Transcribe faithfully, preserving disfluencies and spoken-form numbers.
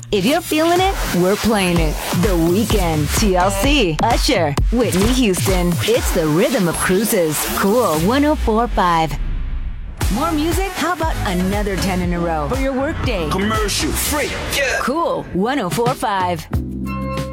If you're feeling it, we're playing it. The Weeknd, T L C, Usher, Whitney Houston. It's the rhythm of cruises. Cool one oh four point five. More music? How about another ten in a row for your workday? Commercial free. Yeah. Cool one oh four point five.